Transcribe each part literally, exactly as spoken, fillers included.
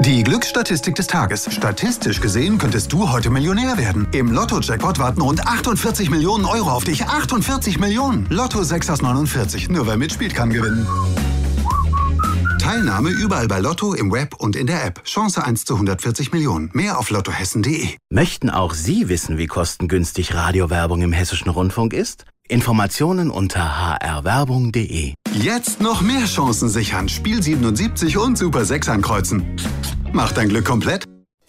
Die Glücksstatistik des Tages. Statistisch gesehen könntest du heute Millionär werden. Im Lotto-Jackpot warten rund achtundvierzig Millionen Euro auf dich. achtundvierzig Millionen! Lotto sechs aus neunundvierzig. Nur wer mitspielt, kann gewinnen. Teilnahme überall bei Lotto, im Web und in der App. Chance eins zu hundertvierzig Millionen. Mehr auf lottohessen punkt de. Möchten auch Sie wissen, wie kostengünstig Radiowerbung im Hessischen Rundfunk ist? Informationen unter h r werbung punkt de. Jetzt noch mehr Chancen sichern. Spiel siebenundsiebzig und Super sechs ankreuzen. Macht dein Glück komplett.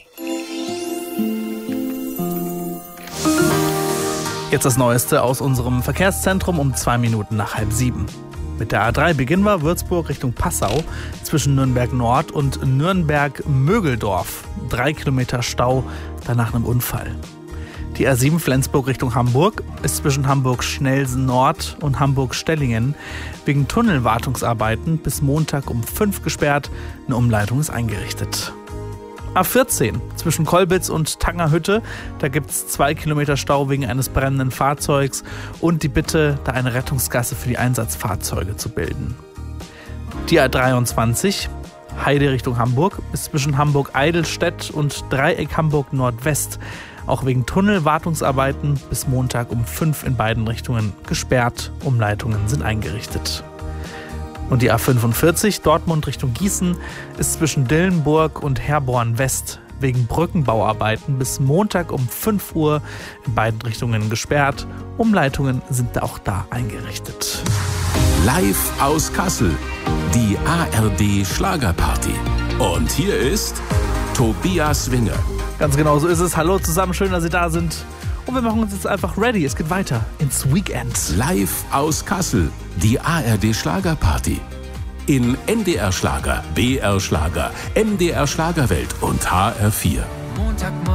Jetzt das Neueste aus unserem Verkehrszentrum um zwei Minuten nach halb sieben. Mit der A drei beginnen wir Würzburg Richtung Passau zwischen Nürnberg Nord und Nürnberg-Mögeldorf. Drei Kilometer Stau, danach einem Unfall. Die A sieben Flensburg Richtung Hamburg ist zwischen Hamburg-Schnelsen Nord und Hamburg-Stellingen wegen Tunnelwartungsarbeiten bis Montag um fünf gesperrt. Eine Umleitung ist eingerichtet. A vierzehn zwischen Kolbitz und Tangerhütte, da gibt es zwei Kilometer Stau wegen eines brennenden Fahrzeugs und die Bitte, da eine Rettungsgasse für die Einsatzfahrzeuge zu bilden. Die A dreiundzwanzig Heide Richtung Hamburg ist zwischen Hamburg-Eidelstedt und Dreieck Hamburg Nordwest auch wegen Tunnelwartungsarbeiten bis Montag um fünf in beiden Richtungen gesperrt. Umleitungen sind eingerichtet. Und die A fünfundvierzig Dortmund Richtung Gießen ist zwischen Dillenburg und Herborn West wegen Brückenbauarbeiten bis Montag um fünf Uhr in beiden Richtungen gesperrt. Umleitungen sind auch da eingerichtet. Live aus Kassel, die A R D Schlagerparty. Und hier ist Tobias Winger. Ganz genau so ist es. Hallo zusammen, schön, dass Sie da sind. Und wir machen uns jetzt einfach ready. Es geht weiter ins Weekend. Live aus Kassel, die A R D Schlagerparty. In N D R Schlager, B R Schlager, M D R Schlagerwelt und H R vier.